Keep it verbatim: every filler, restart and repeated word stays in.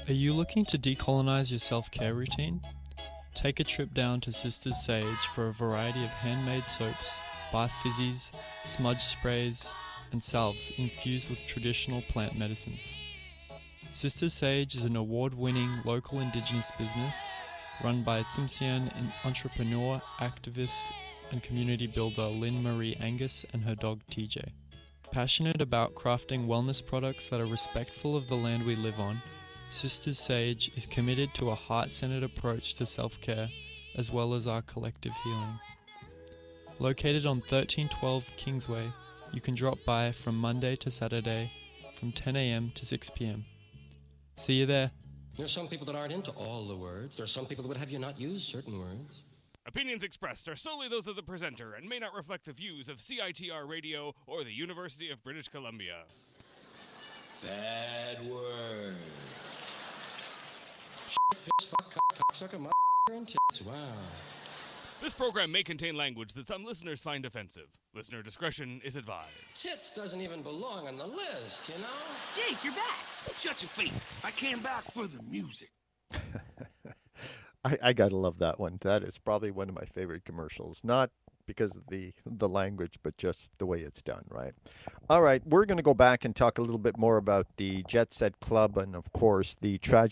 Are you looking to decolonize your self-care routine? Take a trip down to Sisters Sage for a variety of handmade soaps, bath fizzies, smudge sprays, and salves infused with traditional plant medicines. Sisters Sage is an award-winning local Indigenous business run by Tsimshian entrepreneur, activist, and community builder Lynn Marie Angus and her dog T J. Passionate about crafting wellness products that are respectful of the land we live on, Sisters Sage is committed to a heart-centered approach to self-care as well as our collective healing. Located on thirteen twelve Kingsway, you can drop by from Monday to Saturday from ten a.m. to six p.m. See you there. There's some people that aren't into all the words. There's some people that would have you not use certain words. Opinions expressed are solely those of the presenter and may not reflect the views of C I T R Radio or the University of British Columbia. Bad words. Shit, piss, fuck, cock, cocksucker, mother, and tits. Wow. This program may contain language that some listeners find offensive. Listener discretion is advised. Tits doesn't even belong on the list, you know? Jake, you're back. Shut your face. I came back for the music. I, I gotta love that one. That is probably one of my favorite commercials. Not because of the the language, but just the way it's done, right? All right, we're going to go back and talk a little bit more about the Jet Set Club and, of course, the tragic